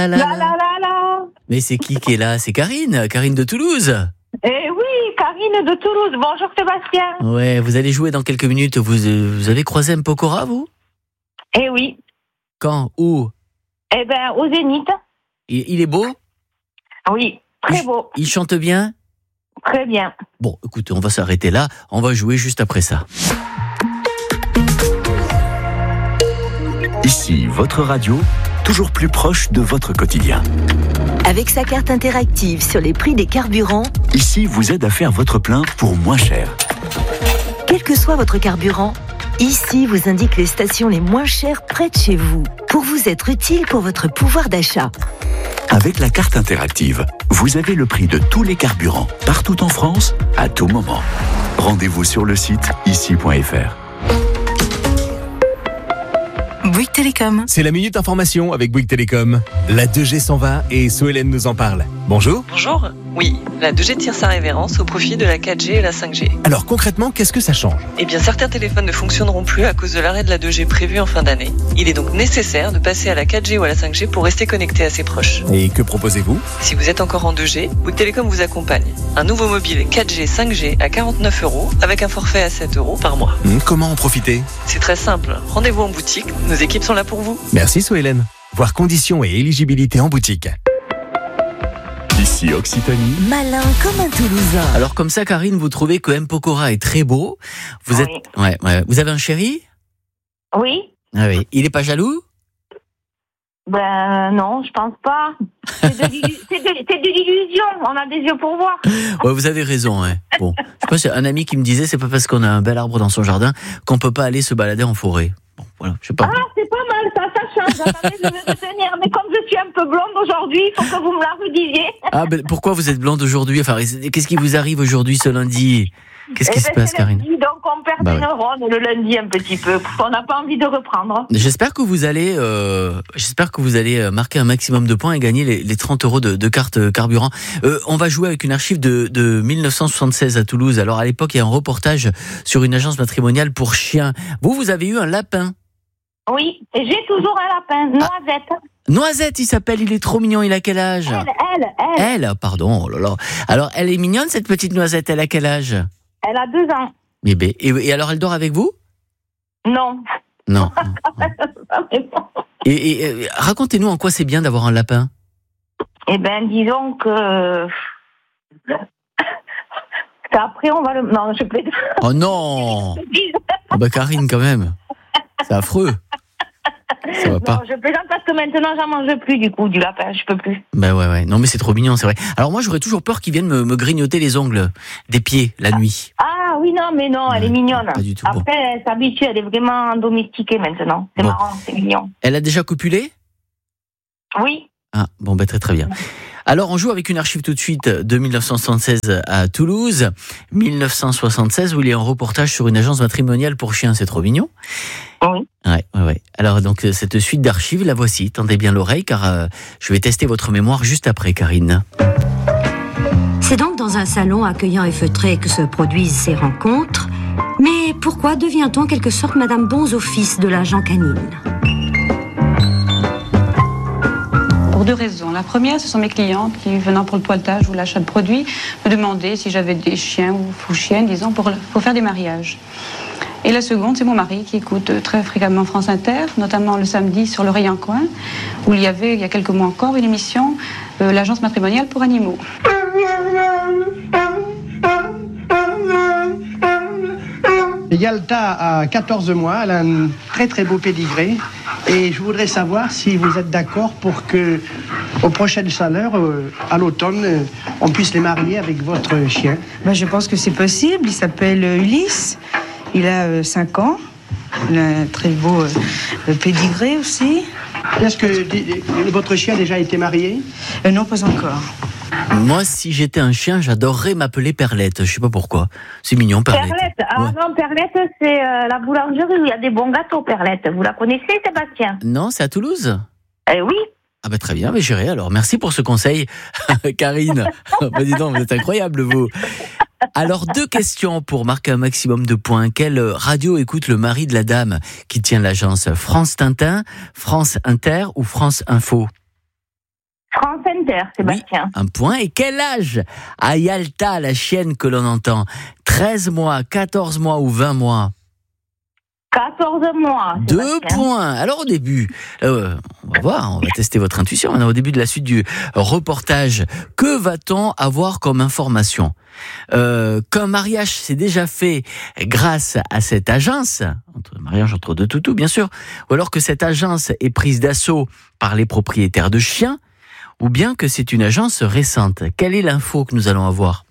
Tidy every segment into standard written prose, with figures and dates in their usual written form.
La la la. Mais c'est qui est là? C'est Karine de Toulouse. Eh oui, Karine de Toulouse. Bonjour Sébastien. Ouais, vous allez jouer dans quelques minutes. Vous avez croisé M. Pokora, vous? Eh oui. Quand? Où? Eh ben, au Zénith. Il est beau? Oui, très beau. Il chante bien? Très bien. Bon, écoutez, on va s'arrêter là. On va jouer juste après ça. Ici, votre radio, toujours plus proche de votre quotidien. Avec sa carte interactive sur les prix des carburants, Ici vous aide à faire votre plein pour moins cher. quel que soit votre carburant, Ici vous indique les stations les moins chères près de chez vous, pour vous être utile pour votre pouvoir d'achat. Avec la carte interactive, vous avez le prix de tous les carburants, partout en France, à tout moment. Rendez-vous sur le site ici.fr. Bouygues Télécom. C'est la Minute Information avec Bouygues Télécom. La 2G s'en va et Sohélène nous en parle. Bonjour. Bonjour. Oui, la 2G tire sa révérence au profit de la 4G et la 5G. Alors concrètement, qu'est-ce que ça change? Eh bien, certains téléphones ne fonctionneront plus à cause de l'arrêt de la 2G prévu en fin d'année. Il est donc nécessaire de passer à la 4G ou à la 5G pour rester connecté à ses proches. Et que proposez-vous? Si vous êtes encore en 2G, Bouygues Télécom vous accompagne. Un nouveau mobile 4G, 5G à 49 € avec un forfait à 7 € par mois. Comment en profiter? C'est très simple. Rendez-vous en boutique. Nos équipes sont là pour vous. Merci Sohélène. Voir conditions et éligibilité en boutique. Ici Occitanie. Malin comme un Toulousain. Alors comme ça, Karine, vous trouvez que M. Pokora est très beau. Vous Oui. êtes, ouais. Vous avez un chéri? Oui. Ah oui. Il est pas jaloux? Ben non, je pense pas. C'est de l'illusion. On a des yeux pour voir. Ouais, vous avez raison. Ouais. Bon, je sais pas, c'est un ami qui me disait, c'est pas parce qu'on a un bel arbre dans son jardin qu'on peut pas aller se balader en forêt. Bon, voilà, je sais pas. Ah, c'est pas mal, ça change. Attendez, je vais me tenir. Mais comme je suis un peu blonde aujourd'hui, il faut que vous me la redisiez. Ah, ben pourquoi vous êtes blonde aujourd'hui? Enfin, qu'est-ce qui vous arrive aujourd'hui ce lundi? Qu'est-ce qui se passe, Karine? Lundi, donc on perd Bah des ouais. neurones le lundi un petit peu. On n'a pas envie de reprendre. J'espère que vous allez, marquer un maximum de points et gagner les 30 € de carte carburant. On va jouer avec une archive de 1976 à Toulouse. Alors à l'époque, il y a un reportage sur une agence matrimoniale pour chiens. Vous avez eu un lapin. Oui, et j'ai toujours un lapin, Noisette. Noisette, il s'appelle, il est trop mignon. Il a quel âge? Elle, pardon, oh là là. Alors, elle est mignonne, cette petite Noisette. Elle a quel âge? Elle a 2 ans. Et alors, elle dort avec vous? Non. Non. Mais bon. Et racontez-nous en quoi c'est bien d'avoir un lapin. Eh ben, disons que... Après, on va le... Non, je plaide. Oh non! Oh bah Karine, quand même. C'est affreux. Ça va pas. Non, je plaisante parce que maintenant, j'en mange plus, du coup, du lapin. Je peux plus. Ben ouais. Non, mais c'est trop mignon, c'est vrai. Alors moi, j'aurais toujours peur qu'ils viennent me grignoter les ongles des pieds la nuit. Ah oui, non, mais non, elle est mignonne. Pas du tout. Bon. Après, elle s'habitue, elle est vraiment domestiquée maintenant. C'est marrant, c'est mignon. Elle a déjà copulé? Oui. Ah, bon, ben très bien. Alors, on joue avec une archive tout de suite de 1976 à Toulouse. 1976, où il y a un reportage sur une agence matrimoniale pour chiens. C'est trop mignon. Oui. Ouais. Alors, donc, cette suite d'archives, la voici. Tendez bien l'oreille, car je vais tester votre mémoire juste après, Karine. C'est donc dans un salon accueillant et feutré que se produisent ces rencontres. Mais pourquoi devient-on en quelque sorte Madame Bons Office de l'agent canine ? Pour 2 raisons. La première, ce sont mes clientes qui, venant pour le poiltage ou l'achat de produits, me demandaient si j'avais des chiens ou chiennes, disons, pour faire des mariages. Et la seconde, c'est mon mari qui écoute très fréquemment France Inter, notamment le samedi sur l'Oreille en coin, où il y avait, il y a quelques mois encore, une émission, l'agence matrimoniale pour animaux. Yalta a 14 mois, elle a un très très beau pédigré et je voudrais savoir si vous êtes d'accord pour que aux prochaines chaleurs, à l'automne, on puisse les marier avec votre chien. Je pense que c'est possible, il s'appelle Ulysse, il a 5 ans, il a un très beau pédigré aussi. Est-ce que votre chien a déjà été marié? Non, pas encore. Moi, si j'étais un chien, j'adorerais m'appeler Perlette. Je sais pas pourquoi. C'est mignon, Perlette. Perlette. Ah Ouais. non, Perlette, c'est la boulangerie où il y a des bons gâteaux, Perlette. Vous la connaissez, Sébastien? Non, c'est à Toulouse? Oui. Ah bah très bien, mais j'irai alors. Merci pour ce conseil, Karine. Bah dis donc, vous êtes incroyable, vous. Alors, 2 questions pour marquer un maximum de points. Quelle radio écoute le mari de la dame qui tient l'agence? France Tintin, France Inter ou France Info? France Inter, Sébastien. Oui, un point. Et quel âge a Yalta, la chienne que l'on entend? 13 mois, 14 mois ou 20 mois? 14 mois. 2 points. Alors au début, on va voir, on va tester votre intuition. Maintenant, au début de la suite du reportage, que va-t-on avoir comme information? Qu'un mariage s'est déjà fait grâce à cette agence, mariage entre deux toutous bien sûr, ou alors que cette agence est prise d'assaut par les propriétaires de chiens, ou bien que c'est une agence récente. Quelle est l'info que nous allons avoir?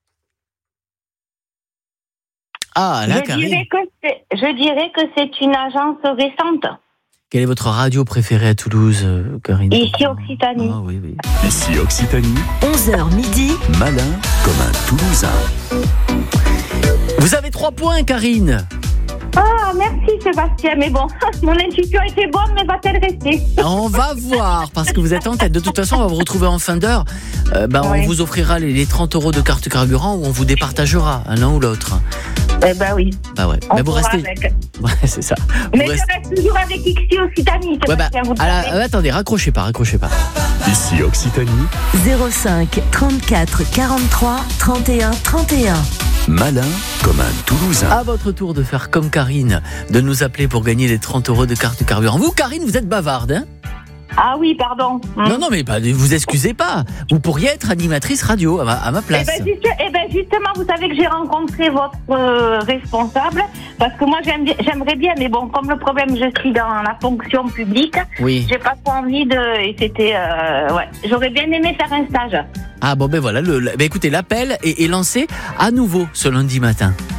Ah, là, je dirais que c'est une agence récente. Quelle est votre radio préférée à Toulouse, Karine? Ici Occitanie. Ah, oui, oui. Ici Occitanie. 11h midi. Malin comme un Toulousain. Vous avez 3 points, Karine. Ah, merci Sébastien, mais bon, mon intuition était bonne, mais va-t-elle rester? On va voir, parce que vous êtes en tête. De toute façon, on va vous retrouver en fin d'heure. On vous offrira les 30 € de carte carburant ou on vous départagera l'un ou l'autre. Eh ben oui. Bah ouais. On vous restez. avec. Ouais, c'est ça. Mais je reste toujours avec Ici Occitanie. Sébastien, vous savez. Attendez, raccrochez pas. Ici Occitanie. 05 34 43 31 31. Malin comme un Toulousain. À votre tour de faire comme Karine, de nous appeler pour gagner les 30 € de carte carburant. Vous, Karine, vous êtes bavarde, hein? Ah oui, pardon. Non, mais vous excusez pas. Vous pourriez être animatrice radio à ma place. Eh ben justement, vous savez que j'ai rencontré votre responsable, parce que moi j'aimerais bien, mais bon, comme le problème, je suis dans la fonction publique, oui. J'ai pas trop envie et c'était, j'aurais bien aimé faire un stage. Ah bon, ben voilà, écoutez, l'appel est lancé à nouveau ce lundi matin.